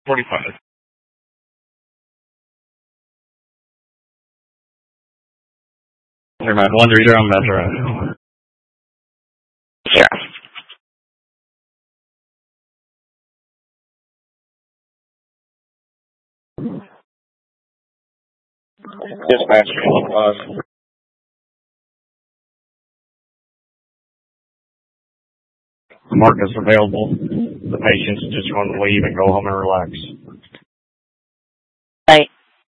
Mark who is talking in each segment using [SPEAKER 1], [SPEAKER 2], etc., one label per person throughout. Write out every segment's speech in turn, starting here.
[SPEAKER 1] 45. Never mind, 130 on Metro.
[SPEAKER 2] Sure.
[SPEAKER 1] Dispatch. Mark is available. The patient's just going to leave and go home and relax.
[SPEAKER 2] Right.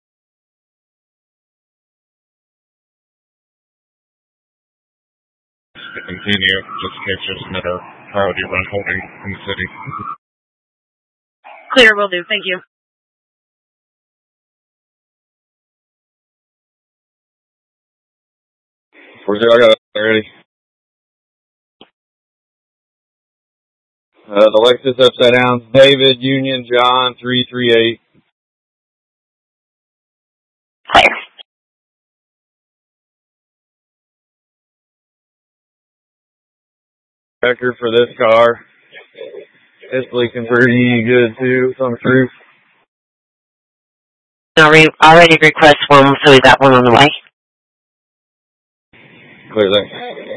[SPEAKER 1] To continue, just in case there's another priority run holding in the city.
[SPEAKER 2] Clear, will do. Thank you.
[SPEAKER 1] I got it ready. The Lexus upside down. David, Union, John, 338.
[SPEAKER 2] Clear.
[SPEAKER 1] Record for this car. It's leaking pretty good too. Some truth.
[SPEAKER 2] Already request one, so we got one on the way.
[SPEAKER 1] Clear that.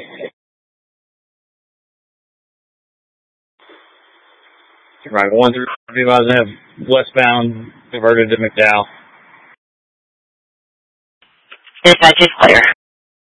[SPEAKER 1] Right, 135 westbound, converted to McDowell.
[SPEAKER 2] Dispatch is clear.